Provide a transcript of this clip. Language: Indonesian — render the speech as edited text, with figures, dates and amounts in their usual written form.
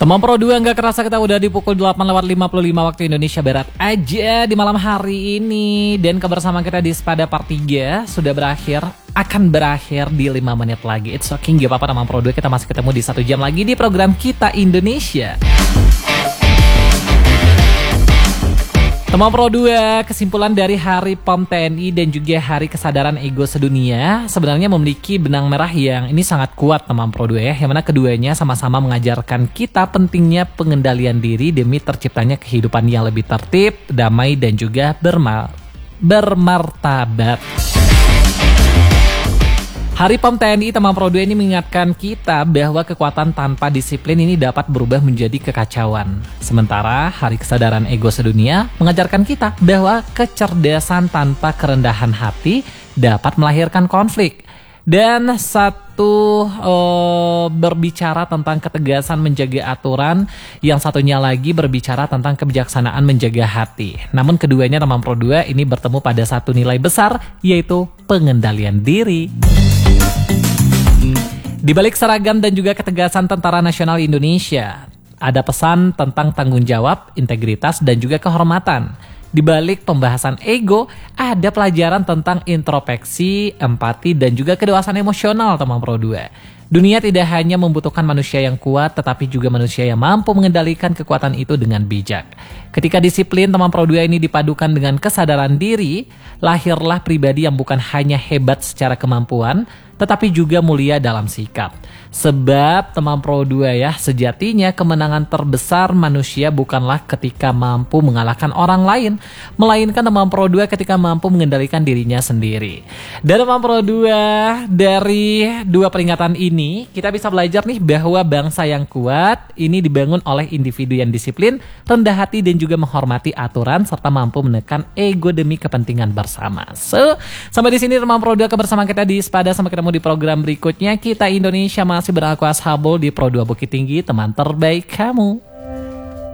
Teman Pro 2, nggak kerasa kita udah di pukul 8:55 waktu Indonesia Barat aja di malam hari ini. Dan kebersamaan kita di Sepada Part 3 sudah berakhir, akan berakhir di 5 menit lagi. It's okay, gak apa-apa teman Pro 2, kita masih ketemu di 1 jam lagi di program Kita Indonesia. Teman Pro 2, kesimpulan dari Hari POM TNI dan juga Hari Kesadaran Ego Sedunia sebenarnya memiliki benang merah yang ini sangat kuat teman Pro 2 ya, yang mana keduanya sama-sama mengajarkan kita pentingnya pengendalian diri demi terciptanya kehidupan yang lebih tertib, damai dan juga bermartabat. Hari POM TNI teman Pro 2 ini mengingatkan kita bahwa kekuatan tanpa disiplin ini dapat berubah menjadi kekacauan. Sementara Hari Kesadaran Ego Sedunia mengajarkan kita bahwa kecerdasan tanpa kerendahan hati dapat melahirkan konflik. Dan satu berbicara tentang ketegasan menjaga aturan, yang satunya lagi berbicara tentang kebijaksanaan menjaga hati. Namun keduanya teman Pro 2 ini bertemu pada satu nilai besar, yaitu pengendalian diri. Di balik seragam dan juga ketegasan Tentara Nasional Indonesia, ada pesan tentang tanggung jawab, integritas, dan juga kehormatan. Di balik pembahasan ego, ada pelajaran tentang introspeksi, empati, dan juga kedewasaan emosional teman Pro 2. Dunia tidak hanya membutuhkan manusia yang kuat, tetapi juga manusia yang mampu mengendalikan kekuatan itu dengan bijak. Ketika disiplin teman Pro 2 ini dipadukan dengan kesadaran diri, lahirlah pribadi yang bukan hanya hebat secara kemampuan, tetapi juga mulia dalam sikap. Sebab teman Pro 2 ya, sejatinya kemenangan terbesar manusia bukanlah ketika mampu mengalahkan orang lain, melainkan teman Pro 2 ketika mampu mengendalikan dirinya sendiri. Dan teman Pro 2, dari dua peringatan ini, kita bisa belajar nih bahwa bangsa yang kuat ini dibangun oleh individu yang disiplin, rendah hati dan juga menghormati aturan, serta mampu menekan ego demi kepentingan bersama. So, sampai di sini teman Pro 2 kebersamaan kita di Sepada. Sampai ketemu di program berikutnya. Kita Indonesia masih beraku ashabul di Pro 2 Bukit Tinggi, teman terbaik kamu.